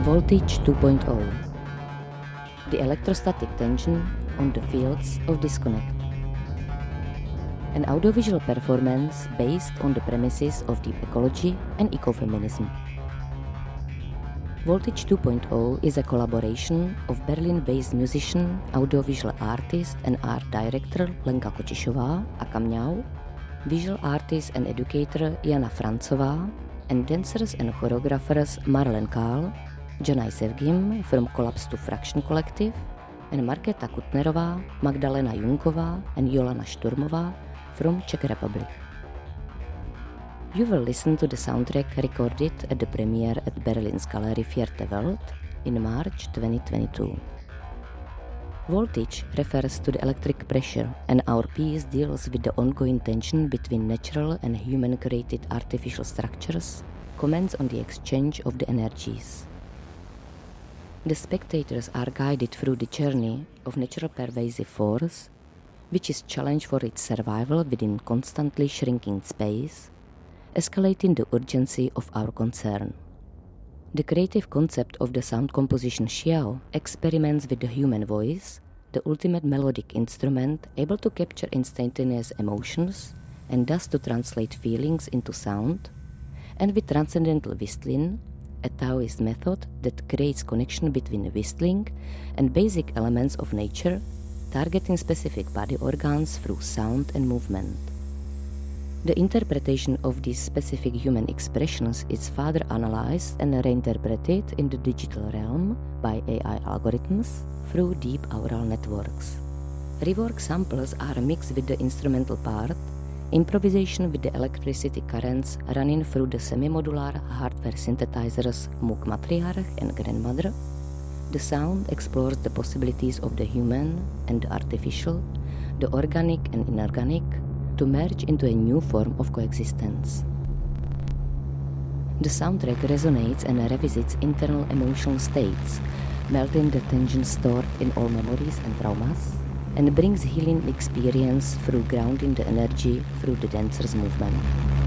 Voltage 2.0. The electrostatic tension on the fields of disconnect. An audiovisual performance based on the premises of deep ecology and ecofeminism. Voltage 2.0 is a collaboration of Berlin-based musician, audiovisual artist and art director Lenka Kočišová a Kamňau, visual artist and educator Jana Francová, and dancers and choreographers Marlen Kahl, Janaj Sevgim from Collapse to Fraction Collective, and Markéta Kutnerová, Magdalena Junková and Jolana Šturmová from Czech Republic. You will listen to the soundtrack recorded at the premiere at Berlin's Galerie Vierte Welt in March 2022. Voltage refers to the electric pressure, and our piece deals with the ongoing tension between natural and human-created artificial structures, comments on the exchange of the energies. The spectators are guided through the journey of natural pervasive force, which is challenged for its survival within constantly shrinking space, escalating the urgency of our concern. The creative concept of the sound composition Xiao experiments with the human voice, the ultimate melodic instrument able to capture instantaneous emotions and thus to translate feelings into sound, and with transcendental whistling, a Taoist method that creates connection between whistling and basic elements of nature, targeting specific body organs through sound and movement. The interpretation of these specific human expressions is further analyzed and reinterpreted in the digital realm by AI algorithms through deep neural networks. Rework samples are mixed with the instrumental part, improvisation with the electricity currents running through the semi-modular hardware synthesizers Moog Matriarch and Grandmother. The sound explores the possibilities of the human and the artificial, the organic and inorganic, to merge into a new form of coexistence. The soundtrack resonates and revisits internal emotional states, melting the tension stored in all memories and traumas, and brings healing experience through grounding the energy through the dancer's movement.